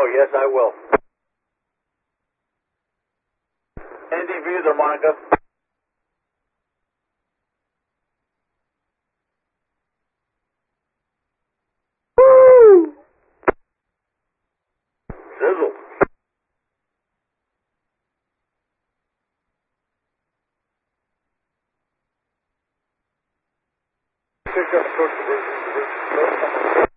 Oh, yes, I will. Andy for you, Monica. Woo! Sizzle. Pick up towards the